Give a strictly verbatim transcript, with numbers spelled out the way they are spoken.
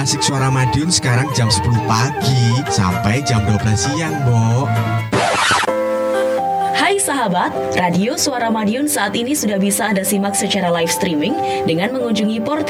Asik Suara Madiun sekarang jam sepuluh pagi sampai jam dua belas siang, Mbok. Hai sahabat, Radio Suara Madiun saat ini sudah bisa Anda simak secara live streaming dengan mengunjungi portal